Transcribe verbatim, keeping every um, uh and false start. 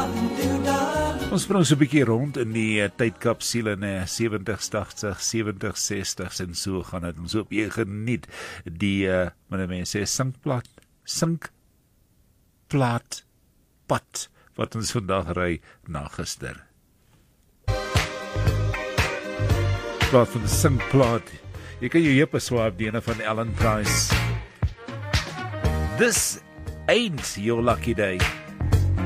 Ons sprong so 'n bietjie rond in die uh, tydkapsule in uh, seventies, tachtig, seventies, sestig en so gaan dit. Ons hoop jy geniet die, uh, wat mense sê, sinkplaat, sinkplaat pad, wat ons vandag ry na gister. Plaat van sinkplaat. Jy kan jou heupe swaap die ene van Ellen Price. This ain't your lucky day.